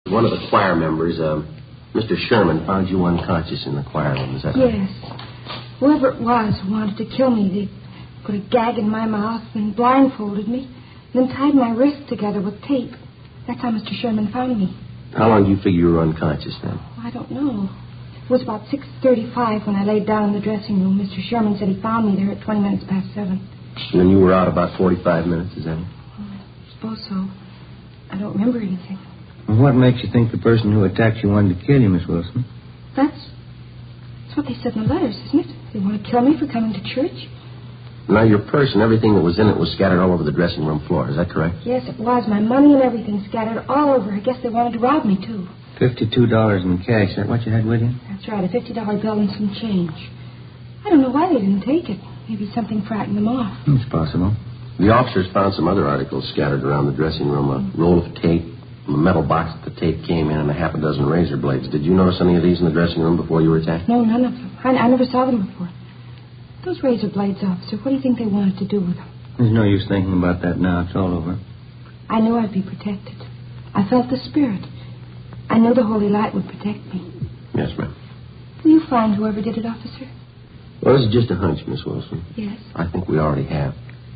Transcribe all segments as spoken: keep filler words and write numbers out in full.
One of the choir members, uh, Mister Sherman, found you unconscious in the choir room. Is that right? Yes. Whoever it was who wanted to kill me, they put a gag in my mouth and blindfolded me, then tied my wrists together with tape. That's how Mister Sherman found me. How long do you figure you were unconscious then? Oh, I don't know. It was about six thirty-five when I laid down in the dressing room. Mister Sherman said he found me there at twenty minutes past seven. And then you were out about forty-five minutes, is that it? Oh, I suppose so. I don't remember anything. Well, what makes you think the person who attacked you wanted to kill you, Miss Wilson? That's, that's what they said in the letters, isn't it? They want to kill me for coming to church. Now, your purse and everything that was in it was scattered all over the dressing room floor. Is that correct? Yes, it was. My money and everything scattered all over. I guess they wanted to rob me, too. Fifty-two dollars in cash. Is that what you had with you? That's right, a fifty dollar bill and some change. I don't know why they didn't take it. Maybe something frightened them off. It's possible. The officers found some other articles scattered around the dressing room. A roll of tape, a metal box that the tape came in, and a half a dozen razor blades. Did you notice any of these in the dressing room before you were attacked? No, none of them. I, I never saw them before. Those razor blades, officer, what do you think they wanted to do with them? There's no use thinking about that now. It's all over. I knew I'd be protected. I felt the spirit. I knew the holy light would protect me. Yes, ma'am. Will you find whoever did it, officer? Well, this is just a hunch, Miss Wilson. Yes. I think we already have.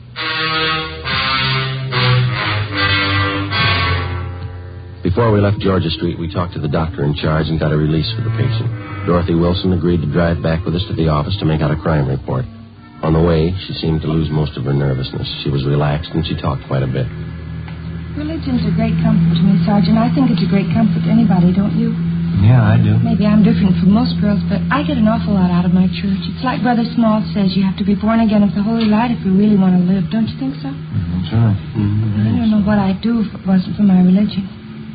Before we left Georgia Street, we talked to the doctor in charge and got a release for the patient. Dorothy Wilson agreed to drive back with us to the office to make out a crime report. On the way, she seemed to lose most of her nervousness. She was relaxed and she talked quite a bit. Religion's a great comfort to me, Sergeant. I think it's a great comfort to anybody, don't you? Yeah, I do. Maybe I'm different from most girls, but I get an awful lot out of my church. It's like Brother Small says, you have to be born again of the holy light if you really want to live. Don't you think so? That's right. Mm-hmm. I don't know what I'd do if it wasn't for my religion.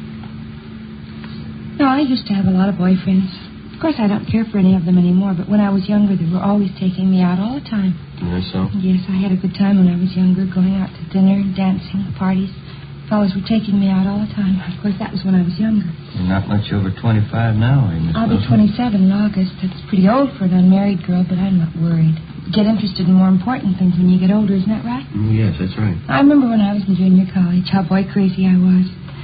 No, I used to have a lot of boyfriends. Of course, I don't care for any of them anymore, but when I was younger, they were always taking me out all the time. Yes, so? Yes, I had a good time when I was younger, going out to dinner, dancing, parties. Fellows were taking me out all the time. Of course, that was when I was younger. You're not much over twenty-five now, are you, Miss I'll be Wilson? twenty-seven in August. That's pretty old for an unmarried girl, but I'm not worried. You get interested in more important things when you get older, isn't that right? Mm, yes, that's right. I remember when I was in junior college, how boy crazy I was.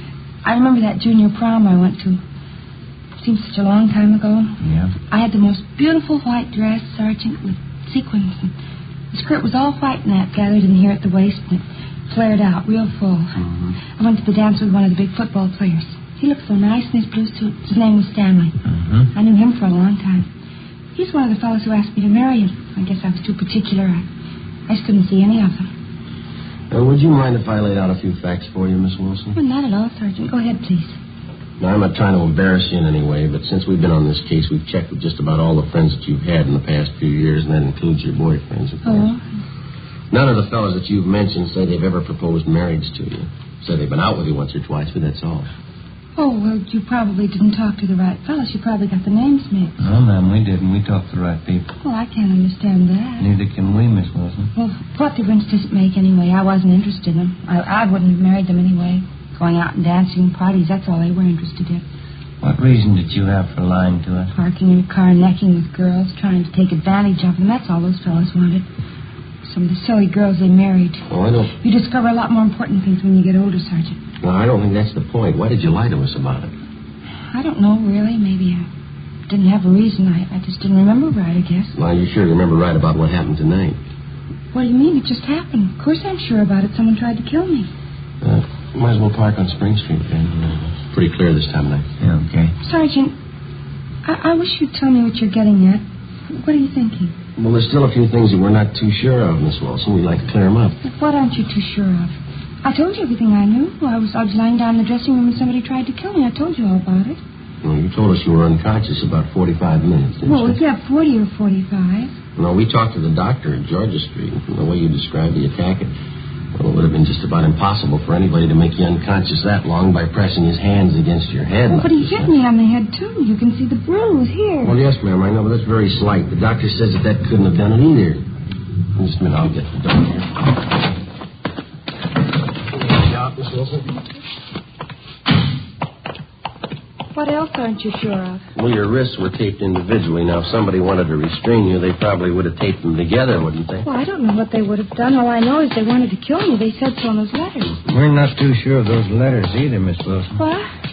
I remember that junior prom I went to. Seems such a long time ago. Yeah. I had the most beautiful white dress, Sergeant, with sequins. And the skirt was all white and that gathered in here at the waist, and it flared out real full. Mm-hmm. I went to the dance with one of the big football players. He looked so nice in his blue suit. His name was Stanley. Mm-hmm. I knew him for a long time. He's one of the fellows who asked me to marry him. I guess I was too particular. I, I just couldn't see any of them. Uh, would you mind if I laid out a few facts for you, Miss Wilson? Well, not at all, Sergeant. Go ahead, please. Now, I'm not trying to embarrass you in any way, but since we've been on this case, we've checked with just about all the friends that you've had in the past few years, and that includes your boyfriends, of course. Oh. None of the fellows that you've mentioned say they've ever proposed marriage to you. Say they've been out with you once or twice, but that's all. Oh, well, you probably didn't talk to the right fellows. You probably got the names mixed. No, ma'am, we didn't. We talked to the right people. Well, I can't understand that. Neither can we, Miss Wilson. Well, what difference does it make anyway? I wasn't interested in them. I, I wouldn't have married them anyway. Going out and dancing, parties, that's all they were interested in. What reason did you have for lying to us? Parking in a car, necking with girls, trying to take advantage of them. That's all those fellows wanted. Some of the silly girls they married. Oh, I don't... You discover a lot more important things when you get older, Sergeant. Well, I don't think that's the point. Why did you lie to us about it? I don't know, really. Maybe I didn't have a reason. I, I just didn't remember right, I guess. Well, you sure remember right about what happened tonight. What do you mean? It just happened. Of course I'm sure about it. Someone tried to kill me. Uh, might as well park on Spring Street, then. Uh, pretty clear this time of night. Yeah, okay. Sergeant, I, I wish you'd tell me what you're getting at. What are you thinking? Well, there's still a few things that we're not too sure of, Miss Wilson. We'd like to clear them up. What aren't you too sure of? I told you everything I knew. I was I was lying down in the dressing room and somebody tried to kill me. I told you all about it. Well, you told us you were unconscious about forty-five minutes, didn't well, you? yeah, forty or forty-five. No, we talked to the doctor at Georgia Street, and from the way you described the attack, it, well, it would have been just about impossible for anybody to make you unconscious that long by pressing his hands against your head. Well, but he hit me on the head, too. You can see the bruise here. Well, yes, ma'am, I know, but that's very slight. The doctor says that that couldn't have done it either. Just a minute, I'll get the door here. Miss Wilson? What else aren't you sure of? Well, your wrists were taped individually. Now, if somebody wanted to restrain you, they probably would have taped them together, wouldn't they? Well, I don't know what they would have done. All I know is they wanted to kill me. They said so in those letters. We're not too sure of those letters either, Miss Wilson. What?